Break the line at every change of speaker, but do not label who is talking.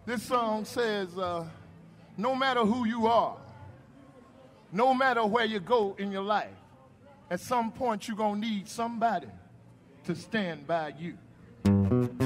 This song says, no matter who you are, no matter where you go in your life, at some point you're going to need somebody to stand by you.